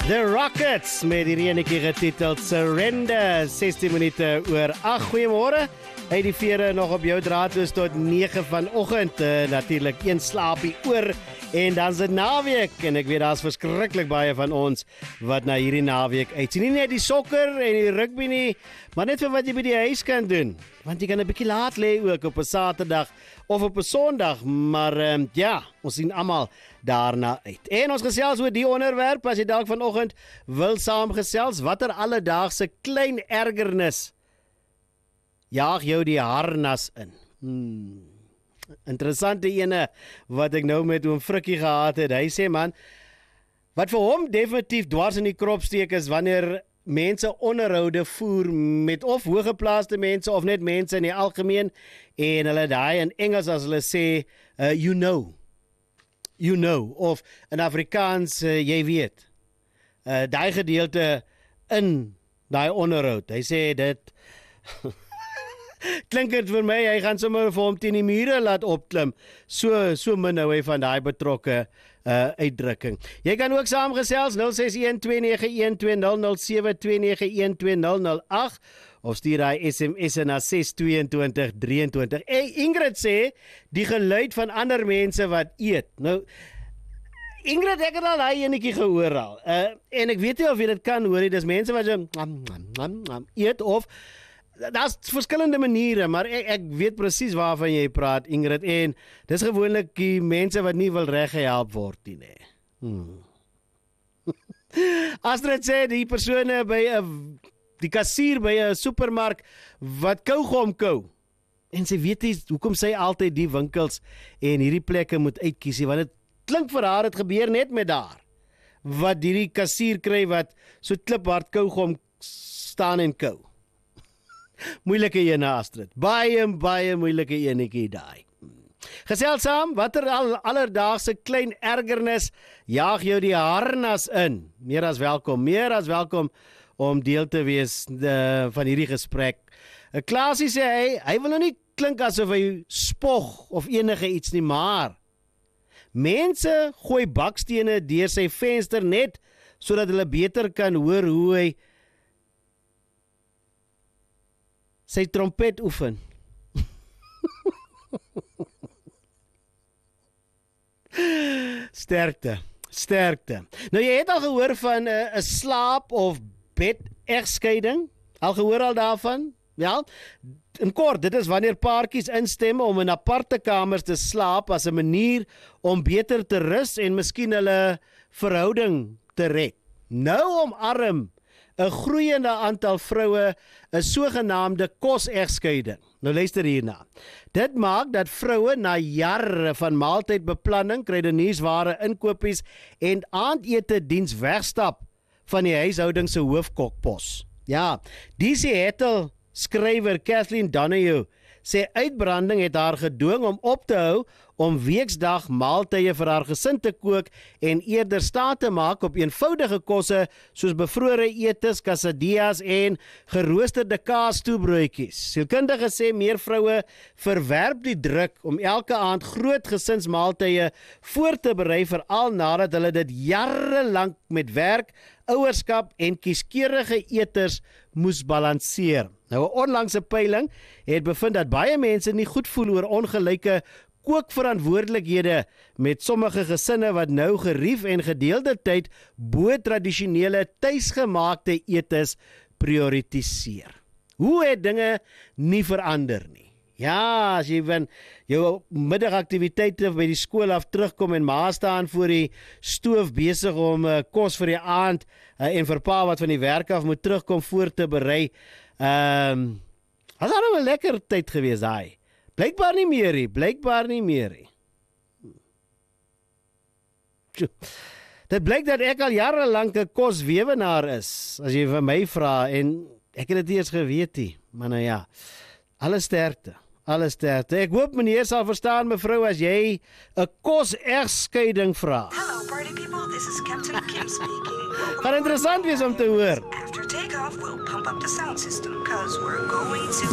The Rockets met die enetjie getiteld Surrender, 16 minute oor 8. Goeiemôre. Hy die vere nog op jou draadloos tot 9 vanoggend. Natuurlik een slaapie oor en dan's dit naweek en ek weet daar's verskriklik baie van ons wat na hierdie naweek uitsien. Nie net die sokker en die rugby nie, maar net vir wat jy by die huis kan doen. Want jy kan 'n bietjie laat lê ook op 'n Saterdag of op 'n Sondag, maar ja, ons sien almal daarna uit. En ons gesels oor die onderwerp, as jy dalk vanoggend wil saamgesels, watter alledaagse klein ergernis jaag jou die harnas in? Interessante ene wat ek nou met oom Frikkie gehad het. Hy sê man, wat vir hom definitief dwars in die krop steek is wanneer mense onderhoude voer met of hoëgeplaaste mense of net mense in die algemeen en hulle daai in Engels as hulle sê you know of in Afrikaans jy weet daai gedeelte in daai onderhoud. Hy sê dit klink dit vir my, hy gaan sommer vir hom teen die mure laat opklim. So min nou hy van daai betrokke uitdrukking. Jy kan ook saamgesels 0612912007291208 of stuur daai SMS na 62223. Ingrid sê die geluid van ander mense wat eet. Nou Ingrid, ek het al daai enetjie gehoor al. En ek weet nie of jy dit kan hoor nie. Dis mense wat so eet of daar's verskillende maniere, maar ek weet presies waarvan jy praat, Ingrid, en dis gewoonlik die mense wat nie wil reg gehelp word nie. Astrid sê die persone by die kassier by 'n supermark wat kougom kou. En sy weet nie hoekom sy altyd die winkels en hierdie plekke moet uitkies nie, want dit klink vir haar dit gebeur net met daar. Wat hierdie kassier kry wat so kliphard kougom staan en kou. Moeilike ene, Astrid. Baie moeilike enetjie daai. Gesels saam, watter alledaagse klein ergernis jaag jou die harnas in? Meer as welkom om deel te wees van hierdie gesprek. Klaasie sê hy wil nou nie klink asof hy spog of enige iets nie, maar mense gooi bakstene deur sy venster net sodat hulle beter kan hoor hoe hy sy trompet oefen. Sterkte. Nou jy het al gehoor van 'n slaap of bed egskeiding? Al gehoor al daarvan? Ja. In kort, dit is wanneer paartjies instem om in aparte kamers te slaap as 'n manier om beter te rus en miskien hulle verhouding te red. Nou omarm 'n groeiende aantal vroue 'n sogenaamde kos-egskeiding. Nou luister hierna. Dit maak dat vroue na jare van maaltydbeplanning, kruideniersware inkopies en aandete diens wegstap van die huishouding se hoofkokpos. Ja, die Seattle skrywer Kathleen Donahue sê uitbranding het haar gedwing om op te hou om weksdag maaltye vir haar gesin te kook en eerder staat te maak op eenvoudige kosse soos bevrore etes, quesadillas en geroosterde kaastoebroodjies. Sielkundiges sê meer vroue verwerp die druk om elke aand groot gesinsmaaltye voor te berei, veral nadat hulle dit jare lank met werk, ouerskap en kieskeurige eters moes balanseer. Nou 'n onlangse peiling het bevind dat baie mense nie goed voel oor ongelyke kookverantwoordelikhede met sommige gesinne wat nou gerief en gedeelde tyd bo tradisionele tuisgemaakte etes prioritiseer. Hoe het dinge nie verander nie? Ja, as jy van jou middagaktiwiteite by die skool af terugkom en ma staan voor die stoof besig om kos vir die aand en vir pa wat van die werk af moet terugkom voor te berei. Was nou 'n lekker tyd gewees daai. Blykbaar nie meer nie. Dit blyk dat ek al jare lank 'n koswewenaar is, as jy vir my vra, en ek het dit eers geweet nie, maar nou ja, alle sterkte. Ek hoop meneer sal verstaan, mevrou, as jy 'n kos-egskeiding vra. Hello party people, this is Captain Kim speaking. Gaan interessant wees om te hoor. After takeoff, we'll pump up the sound system, cause we're going to